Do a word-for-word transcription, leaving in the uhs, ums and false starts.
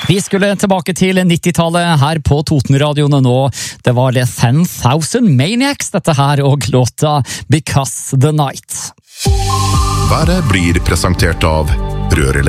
Vi skulle tilbake til nittitallet her på Totenradioen nå. Det var det ten thousand Maniacs, dette her, og låta Because the Night. Været blir presentert av Rørele.